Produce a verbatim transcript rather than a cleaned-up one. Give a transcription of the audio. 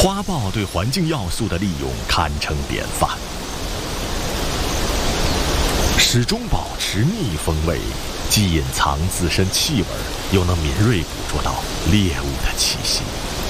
花豹对环境要素的利用堪称典范，始终保持逆风味，既隐藏自身气味，又能敏锐捕捉到猎物的气息。